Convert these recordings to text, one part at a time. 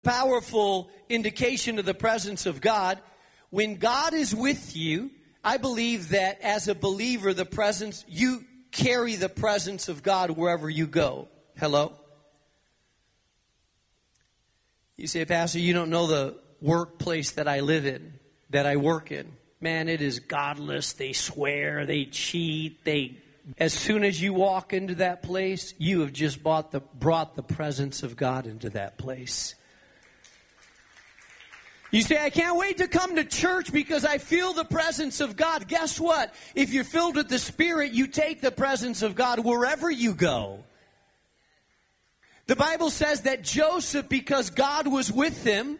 Powerful indication of the presence of God. When God is with you, I believe that as a believer, you carry the presence of God wherever you go. Hello? You say, Pastor, you don't know the workplace that I live in, that I work in. Man, it is godless. They swear, they cheat, As soon as you walk into that place, you have just brought the presence of God into that place. You say, I can't wait to come to church because I feel the presence of God. Guess what? If you're filled with the Spirit, you take the presence of God wherever you go. The Bible says that Joseph, because God was with him,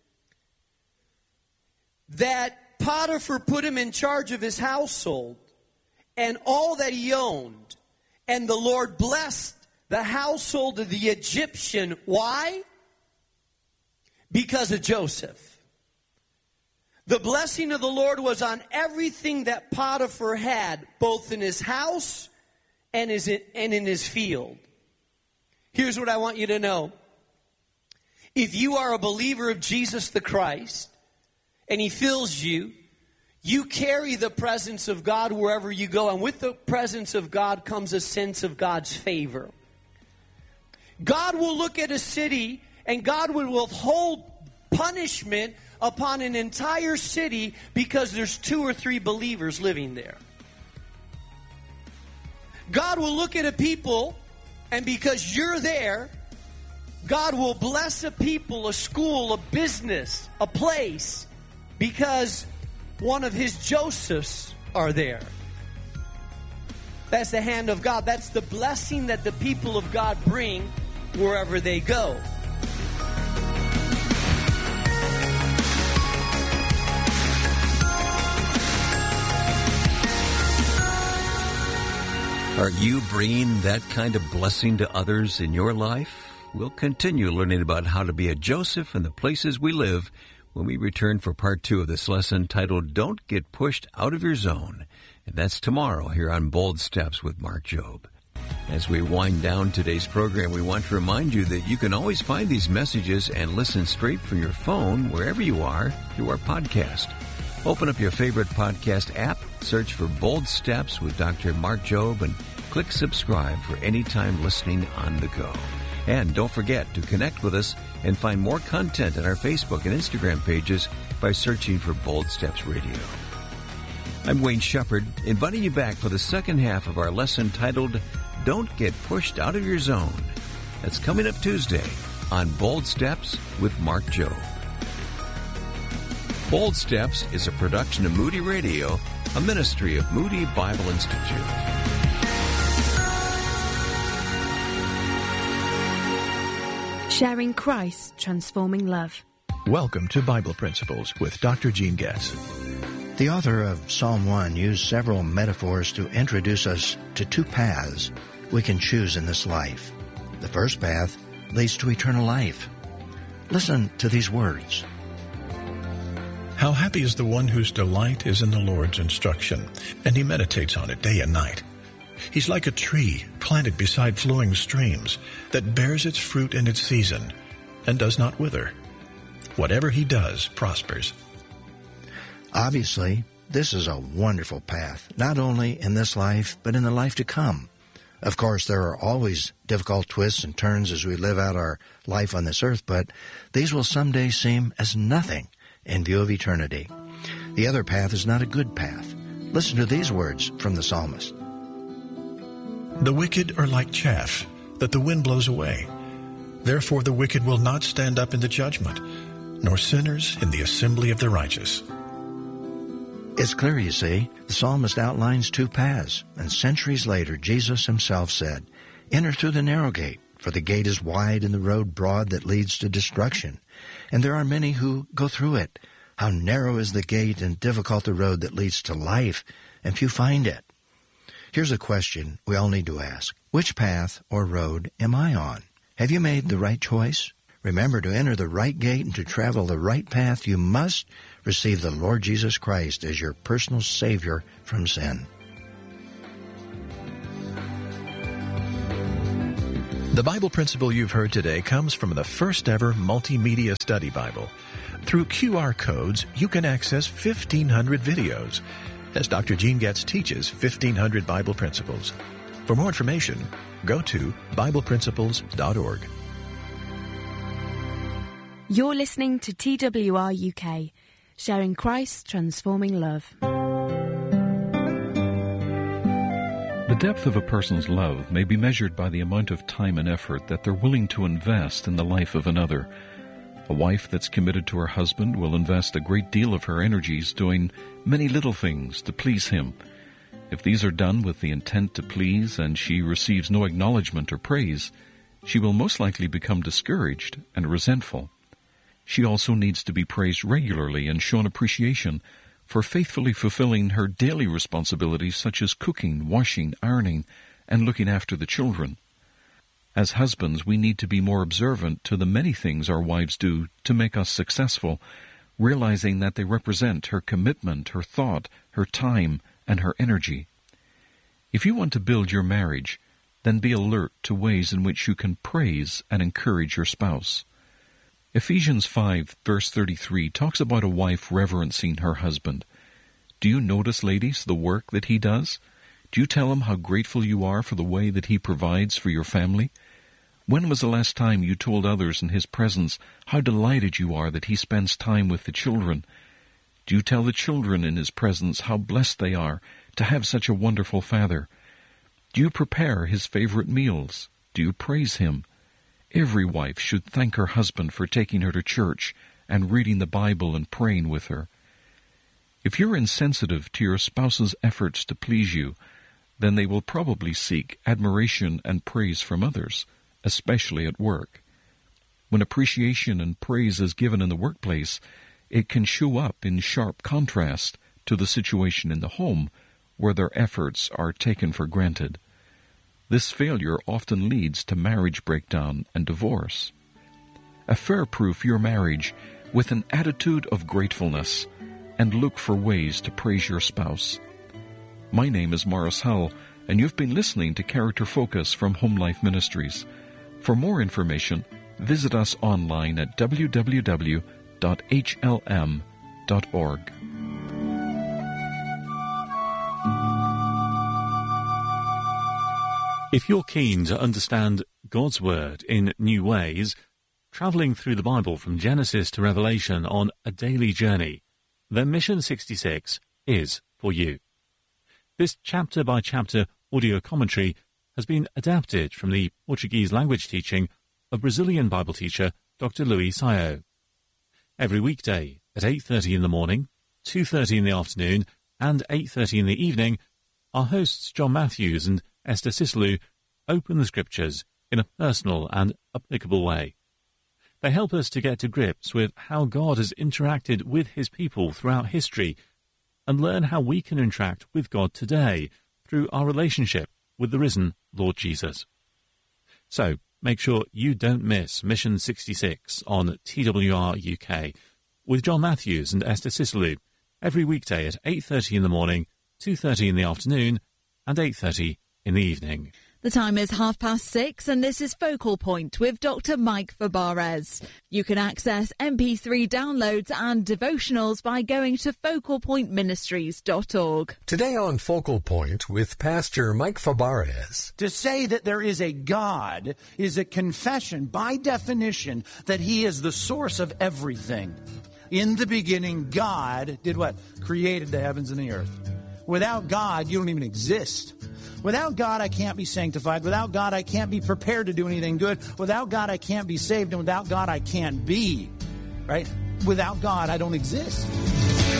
that Potiphar put him in charge of his household and all that he owned. And the Lord blessed the household of the Egyptian. Why? Because of Joseph. The blessing of the Lord was on everything that Potiphar had, both in his house and in his field. Here's what I want you to know. If you are a believer of Jesus the Christ, and He fills you, you carry the presence of God wherever you go. And with the presence of God comes a sense of God's favor. God will look at a city, and God will withhold punishment upon an entire city because there's 2 or 3 believers living there. God will look at a people, and because you're there, God will bless a people, a school, a business, a place, because one of His Josephs are there. That's the hand of God. That's the blessing that the people of God bring wherever they go. Are you bringing that kind of blessing to others in your life? We'll continue learning about how to be a Joseph in the places we live when we return for part 2 of this lesson titled, Don't Get Pushed Out of Your Zone. And that's tomorrow here on Bold Steps with Mark Jobe. As we wind down today's program, we want to remind you that you can always find these messages and listen straight from your phone wherever you are through our podcast. Open up your favorite podcast app, search for Bold Steps with Dr. Mark Jobe, and click subscribe for any time listening on the go. And don't forget to connect with us and find more content on our Facebook and Instagram pages by searching for Bold Steps Radio. I'm Wayne Shepherd, inviting you back for the second half of our lesson titled, Don't Get Pushed Out of Your Zone. That's coming up Tuesday on Bold Steps with Mark Jobe. Bold Steps is a production of Moody Radio, a ministry of Moody Bible Institute. Sharing Christ, transforming love. Welcome to Bible Principles with Dr. Gene Getz. The author of Psalm 1 used several metaphors to introduce us to 2 paths we can choose in this life. The first path leads to eternal life. Listen to these words. How happy is the one whose delight is in the Lord's instruction, and he meditates on it day and night. He's like a tree planted beside flowing streams that bears its fruit in its season and does not wither. Whatever he does prospers. Obviously, this is a wonderful path, not only in this life, but in the life to come. Of course, there are always difficult twists and turns as we live out our life on this earth, but these will someday seem as nothing in view of eternity. The other path is not a good path. Listen to these words from the psalmist. The wicked are like chaff that the wind blows away. Therefore the wicked will not stand up in the judgment, nor sinners in the assembly of the righteous. It's clear, you see, the psalmist outlines 2 paths, and centuries later Jesus himself said, Enter through the narrow gate, for the gate is wide and the road broad that leads to destruction, and there are many who go through it. How narrow is the gate and difficult the road that leads to life, and few find it. Here's a question we all need to ask. Which path or road am I on? Have you made the right choice? Remember, to enter the right gate and to travel the right path, you must receive the Lord Jesus Christ as your personal Savior from sin. The Bible principle you've heard today comes from the first ever multimedia study Bible. Through QR codes, you can access 1,500 videos as Dr. Gene Getz teaches 1,500 Bible principles. For more information, go to BiblePrinciples.org. You're listening to TWR UK, sharing Christ's transforming love. The depth of a person's love may be measured by the amount of time and effort that they're willing to invest in the life of another. A wife that's committed to her husband will invest a great deal of her energies doing many little things to please him. If these are done with the intent to please and she receives no acknowledgement or praise, she will most likely become discouraged and resentful. She also needs to be praised regularly and shown appreciation for faithfully fulfilling her daily responsibilities such as cooking, washing, ironing, and looking after the children. As husbands, we need to be more observant to the many things our wives do to make us successful, realizing that they represent her commitment, her thought, her time, and her energy. If you want to build your marriage, then be alert to ways in which you can praise and encourage your spouse. Ephesians 5, verse 33 talks about a wife reverencing her husband. Do you notice, ladies, the work that he does? Do you tell him how grateful you are for the way that he provides for your family? When was the last time you told others in his presence how delighted you are that he spends time with the children? Do you tell the children in his presence how blessed they are to have such a wonderful father? Do you prepare his favorite meals? Do you praise him? Every wife should thank her husband for taking her to church and reading the Bible and praying with her. If you're insensitive to your spouse's efforts to please you, then they will probably seek admiration and praise from others, especially at work. When appreciation and praise is given in the workplace, it can show up in sharp contrast to the situation in the home where their efforts are taken for granted. This failure often leads to marriage breakdown and divorce. Affair-proof your marriage with an attitude of gratefulness and look for ways to praise your spouse. My name is Morris Hull, and you've been listening to Character Focus from Home Life Ministries. For more information, visit us online at www.hlm.org. If you're keen to understand God's Word in new ways, travelling through the Bible from Genesis to Revelation on a daily journey, then Mission 66 is for you. This chapter-by-chapter audio commentary has been adapted from the Portuguese language teaching of Brazilian Bible teacher Dr. Luis Sayo. Every weekday at 8:30 in the morning, 2:30 in the afternoon, and 8:30 in the evening, our hosts John Matthews and Esther Sislou open the Scriptures in a personal and applicable way. They help us to get to grips with how God has interacted with his people throughout history and learn how we can interact with God today through our relationship with the risen Lord Jesus. So, make sure you don't miss Mission 66 on TWR UK with John Matthews and Esther Sislou every weekday at 8:30 in the morning, 2:30 in the afternoon, and 8:30 in the evening. The time is 6:30 and this is Focal Point with Dr. Mike Fabarez. You can access MP3 downloads and devotionals by going to focalpointministries.org. Today on Focal Point with Pastor Mike Fabarez. To say that there is a God is a confession, by definition, that he is the source of everything. In the beginning, God did what? Created the heavens and the earth. Without God, you don't even exist. Without God, I can't be sanctified. Without God, I can't be prepared to do anything good. Without God, I can't be saved. And without God, I can't be. Right? Without God, I don't exist.